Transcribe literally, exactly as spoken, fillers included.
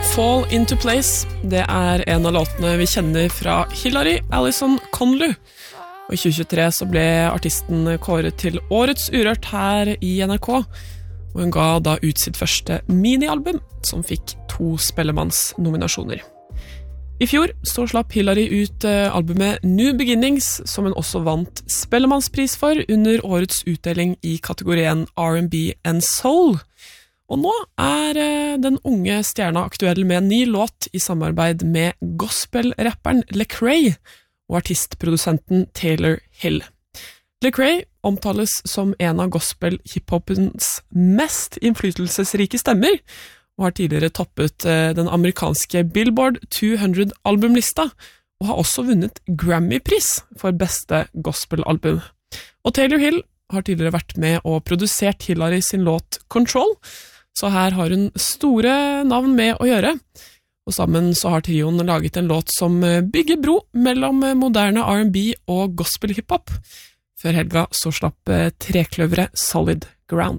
Fall Into Place, det er en av låtene vi kjenner fra Hillary Alison Conley. Og i tjue tjuetre så ble artisten kåret til Årets Urørt her i N R K, og hun ga da ut sitt første minialbum, som fikk to Spellemannsnominasjoner. I fjor så slapp Hillary ut albumet New Beginnings, som hun også vant Spellemannspris for under årets utdeling i kategorien R and B and Soul. Og nå er den unge stjerna aktuell med en ny låt i samarbeid med gospel-rapperen Lecrae og artistprodusenten Taylor Hill. Lecrae omtales som en av gospel-hiphopens mest innflytelsesrike stemmer, og har tidligere toppet den amerikanske Billboard to hundred albumlista, og har også vunnet Grammy-pris for beste gospel-album. Og Taylor Hill har tidligere vært med og produsert Hillary sin låt Control, så her har hun store navn med å gjøre. Og sammen så har trioen laget en låt som bygger bro mellom moderne R and B og gospel hiphop. Før helga så slapp trekløvere Solid Ground.